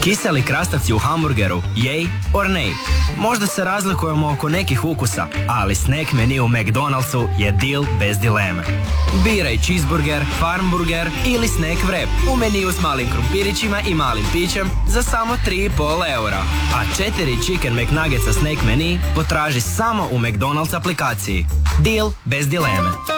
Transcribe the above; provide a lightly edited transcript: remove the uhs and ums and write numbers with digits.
Kiseli krastavci u hamburgeru, yay or nay? Možda se razlikujemo oko nekih ukusa, ali snack menu u McDonald'su je deal bez dileme. Biraj cheeseburger, farmburger ili snack wrap u meniju s malim krumpirićima i malim pićem za samo 3,5 eura. A 4 Chicken McNuggetsa snack menu potraži samo u McDonald's aplikaciji. Deal bez dileme.